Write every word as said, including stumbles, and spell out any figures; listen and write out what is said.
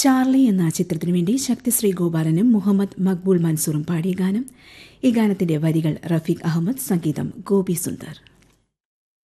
Charlie എന്ന ചിത്രത്തിനു വേണ്ടി ശക്തിശ്രീ ഗോപാലനും മുഹമ്മദ് മക്ബൂൽ മൻസൂറും പാടിയ ഗാനം. ഈ ഗാനത്തിന്റെ വരികൾ റഫീഖ് അഹമ്മദ്, സംഗീതം ഗോപി സുന്ദർ.